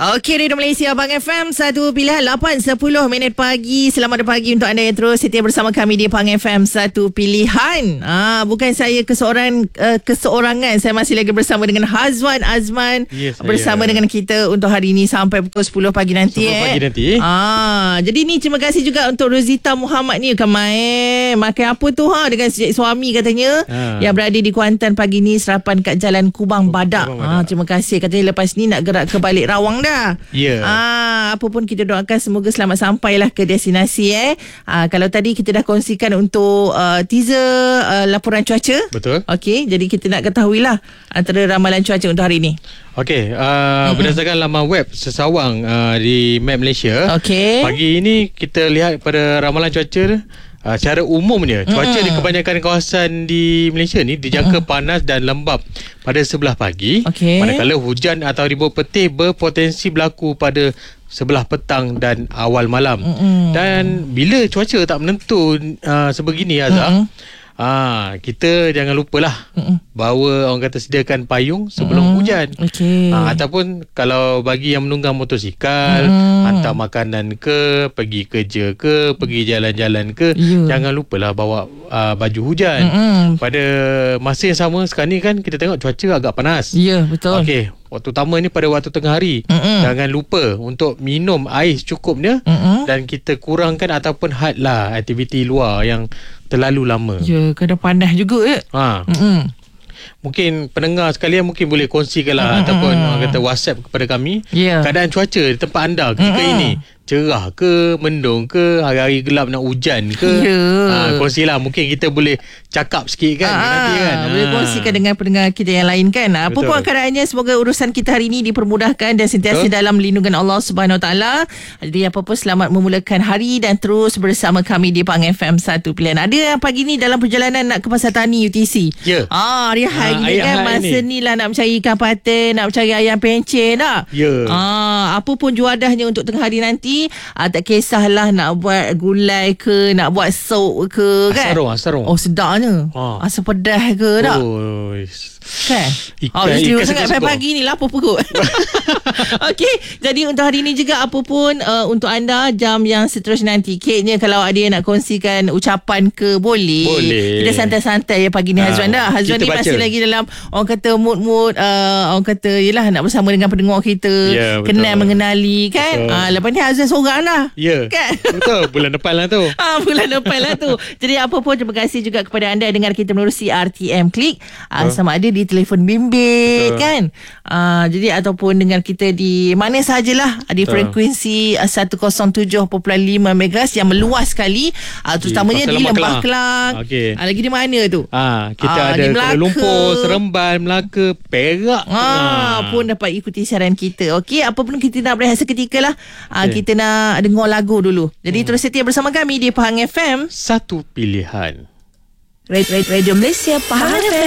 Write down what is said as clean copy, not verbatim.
Okey, Radio Malaysia Abang FM, satu pilihan 8.10 pagi. Selamat pagi untuk anda yang terus setia bersama kami di Pang FM, satu pilihan. Bukan saya keseorangan. Saya masih lagi bersama dengan Hazwan Azman, bersama dengan kita untuk hari ini sampai pukul 10 pagi nanti. 10 pagi nanti. Jadi ni terima kasih juga untuk Rozita Muhammad ni. Makan apa tu dengan suami katanya, yang berada di Kuantan pagi ni, sarapan kat Jalan Kubang Badak. Terima kasih. Katanya lepas ni nak gerak ke balik Rawang dah. Apa pun kita doakan semoga selamat sampailah ke destinasi. Kalau tadi kita dah kongsikan untuk teaser laporan cuaca. Betul. Okey, jadi kita nak ketahuilah antara ramalan cuaca untuk hari ini. Okey, berdasarkan laman web Sesawang di Map Malaysia. Okey. Pagi ini kita lihat pada ramalan cuaca secara umumnya cuaca di kebanyakan kawasan di Malaysia ni dijangka panas dan lembap pada sebelah pagi. Manakala hujan atau ribut petih berpotensi berlaku pada sebelah petang dan awal malam. Dan bila cuaca tak menentu sebegini Azhar, kita jangan lupalah bawa, orang kata, sediakan payung sebelum hujan. Ataupun kalau bagi yang menunggang motosikal, hantar makanan ke, pergi kerja ke, pergi jalan-jalan ke, jangan lupalah bawa baju hujan. Pada masa yang sama sekarang ni kan kita tengok cuaca agak panas. Ya, betul. Okey, waktu utama ni pada waktu tengah hari. Jangan lupa untuk minum air secukupnya, dan kita kurangkan ataupun hadlah aktiviti luar yang terlalu lama. Ya, kadang panas juga Mungkin pendengar sekalian mungkin boleh kongsikanlah ataupun orang kata WhatsApp kepada kami keadaan cuaca di tempat anda ketika ini. Cerah ke, mendung ke, hari-hari gelap nak hujan ke. Kongsilah, mungkin kita boleh cakap sikit kan nanti kan. Boleh kongsikan dengan pendengar kita yang lain kan. Apa pun keadaannya, semoga urusan kita hari ini dipermudahkan dan sentiasa dalam lindungan Allah Subhanahu Wa Taala. Jadi apa pun, selamat memulakan hari dan terus bersama kami di Pang FM, satu pilihan. Ada yang pagi ni dalam perjalanan nak ke Pasar Tani UTC. Hari ni kan masa ni lah nak mencari ikan patin, nak mencari ayam pencen tak. Apa pun juadahnya untuk tengah hari nanti. Tak kisahlah nak buat gulai ke, nak buat sup ke kan. Asarong. Oh, sedapnya. Asam pedas ke tak? Kan? Ikan sangat pagi ni lapar perut. Okey, jadi untuk hari ni juga apa pun untuk anda jam yang seterusnya nanti, keknya kalau ada yang nak kongsikan ucapan ke, boleh. Kita santai-santai ya pagi ni Hazwan dah. Hazwan ni masih lagi dalam orang kata mood orang kata yelah nak bersama dengan pendengar kita, kenal mengenali kan. Lepas ni Hazwan seorang lah. Kan? Betul. Bulan depan lah tu. Bulan depan lah tu. Jadi apa pun, terima kasih juga kepada anda dengar kita menerusi RTM Klik. Sama ada di telefon bimbit kan. Jadi ataupun dengan kita di mana sahajalah, di frekuensi 107.5 MHz yang meluas sekali, terutamanya di Lembah Kelang. Lagi di mana tu? Kita ada Kuala Lumpur, Seremban, Melaka, Perak. Pun dapat ikuti siaran kita. Okey, apa pun kita nak berehat seketika lah. Kita nak dengar lagu dulu. Jadi terus setia bersama kami di Pahang FM, satu pilihan. Radio Malaysia Pahang FM.